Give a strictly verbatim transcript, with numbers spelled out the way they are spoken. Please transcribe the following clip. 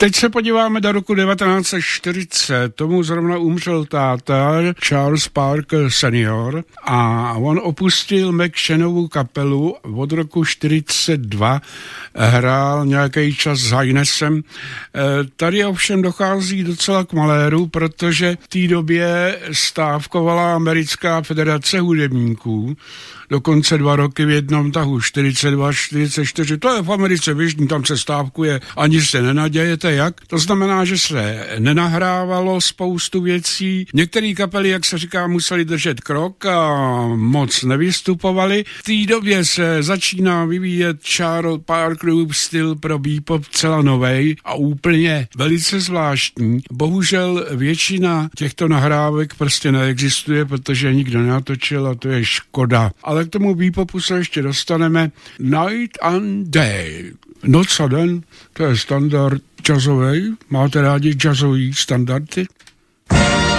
Teď se podíváme do roku devatenáct set čtyřicet. Tomu zrovna umřel táta Charles Parker senior a on opustil McShannovu kapelu. Od roku čtyřicet dva hrál nějaký čas s Highnessem. Tady ovšem dochází docela k maléru, protože v té době stávkovala Americká federace hudebníků. Dokonce dva roky v jednom tahu, čtyřicet dva, čtyřicet čtyři. To je v Americe běžný, tam se stávkuje, ani se nenadějete jak. To znamená, že se nenahrávalo spoustu věcí. Některé kapely, jak se říká, museli držet krok a moc nevystupovali. V té době se začíná vyvíjet Charles Parkerův styl pro bebop celá novej a úplně velice zvláštní. Bohužel většina těchto nahrávek prostě neexistuje, protože nikdo nenatočil a to je škoda. Ale k tomu bebopu se ještě dostaneme. Night and Day. Noc a den, to je standard jazzový. Máte rádi jazzový standardy?